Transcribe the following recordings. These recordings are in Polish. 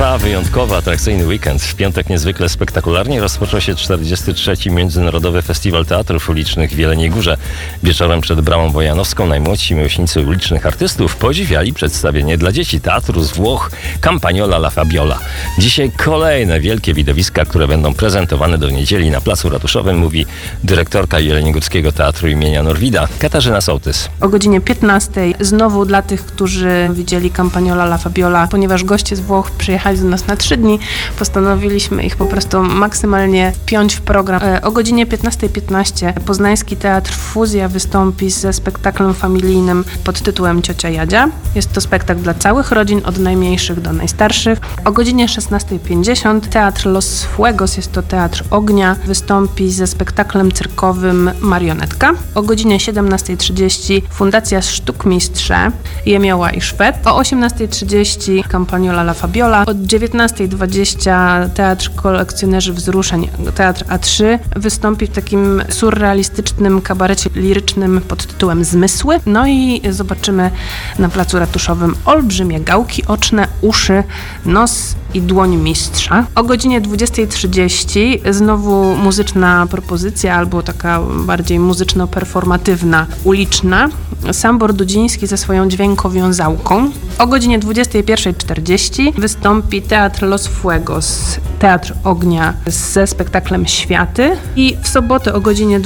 Trwa wyjątkowy, atrakcyjny weekend. W piątek niezwykle spektakularnie rozpoczął się 43. Międzynarodowy Festiwal Teatrów Ulicznych w Jeleniej Górze. Wieczorem przed Bramą Wojanowską najmłodsi miłośnicy ulicznych artystów podziwiali przedstawienie dla dzieci teatru z Włoch Campagnola alla Fabiola. Dzisiaj kolejne wielkie widowiska, które będą prezentowane do niedzieli na Placu Ratuszowym, mówi dyrektorka Jeleniogórskiego Teatru imienia Norwida, Katarzyna Sołtys. O godzinie 15 znowu dla tych, którzy widzieli Campagnola alla Fabiola, ponieważ goście z Włoch przyjechali do nas na 3 dni, postanowiliśmy ich po prostu maksymalnie wpiąć w program. O godzinie 15:15 Poznański Teatr Fuzja wystąpi ze spektaklem familijnym pod tytułem Ciocia Jadzia. Jest to spektakl dla całych rodzin, od najmniejszych do najstarszych. O godzinie 16:50 Teatr Los Fuegos, jest to Teatr Ognia, wystąpi ze spektaklem cyrkowym Marionetka. O godzinie 17:30 Fundacja Sztukmistrze, Jemioła i Szwed. O 18:30 Campagnola alla Fabiola. Od 19:20 Teatr Kolekcjonerzy Wzruszeń, Teatr A3, wystąpi w takim surrealistycznym kabarecie lirycznym pod tytułem Zmysły. No i zobaczymy na Placu Ratuszowym olbrzymie gałki oczne, uszy, nos i dłoń mistrza. O godzinie 20:30 znowu muzyczna propozycja, albo taka bardziej muzyczno-performatywna, uliczna. Sambor Dudziński ze swoją dźwiękowiązałką. O godzinie 21:40 wystąpi Teatr Los Fuegos, Teatr Ognia ze spektaklem Światy. I w sobotę o godzinie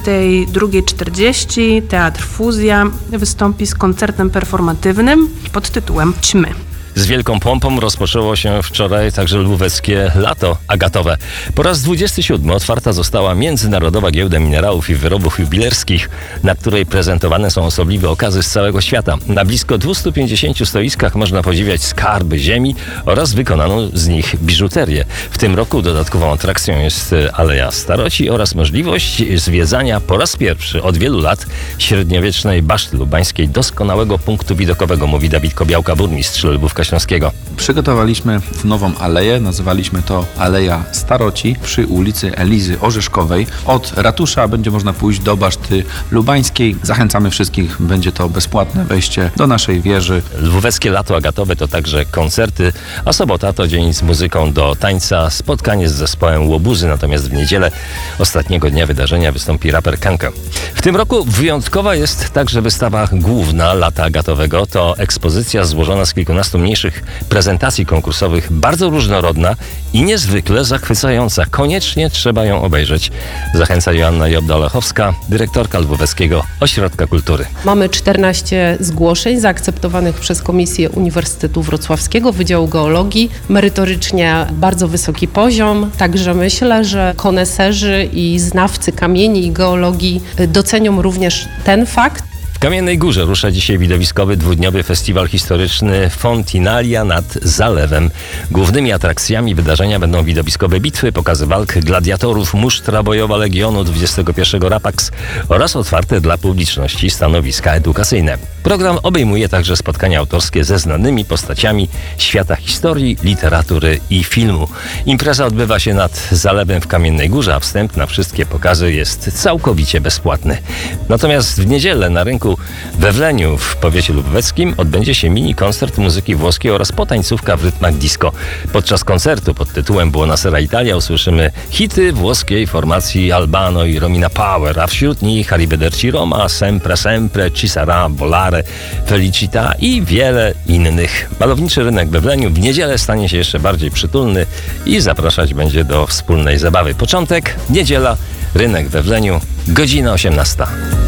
22:40 Teatr Fuzja wystąpi z koncertem performatywnym pod tytułem Ćmy. Z wielką pompą rozpoczęło się wczoraj także lwóweckie lato agatowe. Po raz 27 otwarta została Międzynarodowa Giełda Minerałów i Wyrobów Jubilerskich, na której prezentowane są osobliwe okazy z całego świata. Na blisko 250 stoiskach można podziwiać skarby ziemi oraz wykonaną z nich biżuterię. W tym roku dodatkową atrakcją jest Aleja Staroci oraz możliwość zwiedzania po raz pierwszy od wielu lat średniowiecznej baszty lubańskiej, doskonałego punktu widokowego, mówi Dawid Kobiałka, burmistrz Lwówka Śląskiego. Przygotowaliśmy nową aleję, nazywaliśmy to Aleja Staroci przy ulicy Elizy Orzeszkowej. Od ratusza będzie można pójść do baszty lubańskiej. Zachęcamy wszystkich, będzie to bezpłatne wejście do naszej wieży. Lwóweckie lato agatowe to także koncerty, a sobota to dzień z muzyką do tańca, spotkanie z zespołem Łobuzy, natomiast w niedzielę ostatniego dnia wydarzenia wystąpi raper Kanka. W tym roku wyjątkowa jest także wystawa główna lata agatowego. To ekspozycja złożona z kilkunastu mniejszych prezentacji konkursowych, bardzo różnorodna i niezwykle zachwycająca. Koniecznie trzeba ją obejrzeć. Zachęca Joanna Jobda-Olechowska, dyrektorka Lwóweckiego Ośrodka Kultury. Mamy 14 zgłoszeń zaakceptowanych przez Komisję Uniwersytetu Wrocławskiego, Wydziału Geologii. Merytorycznie bardzo wysoki poziom, także myślę, że koneserzy i znawcy kamieni i geologii docenią również ten fakt. W Kamiennej Górze rusza dzisiaj widowiskowy dwudniowy festiwal historyczny Fontinalia nad Zalewem. Głównymi atrakcjami wydarzenia będą widowiskowe bitwy, pokazy walk gladiatorów, musztra bojowa Legionu 21 Rapax oraz otwarte dla publiczności stanowiska edukacyjne. Program obejmuje także spotkania autorskie ze znanymi postaciami świata historii, literatury i filmu. Impreza odbywa się nad Zalewem w Kamiennej Górze, a wstęp na wszystkie pokazy jest całkowicie bezpłatny. Natomiast w niedzielę na rynku we Wleniu w powiecie lubewskim odbędzie się mini koncert muzyki włoskiej oraz potańcówka w rytmach disco. Podczas koncertu pod tytułem Buonasera Italia usłyszymy hity włoskiej formacji Albano i Romina Power, a wśród nich Arrivederci Roma, Sempre Sempre, Ci Sarà Volare, Felicita i wiele innych. Malowniczy rynek we Wleniu w niedzielę stanie się jeszcze bardziej przytulny i zapraszać będzie do wspólnej zabawy. Początek, niedziela, rynek we Wleniu, godzina 18.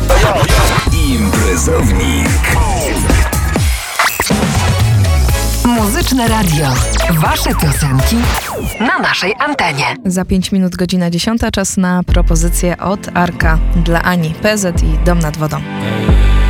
Imprezownik. Muzyczne radio. Wasze piosenki na naszej antenie. Za 5 minut godzina 10. Czas na propozycję od Arka dla Ani. PZ i Dom nad wodą.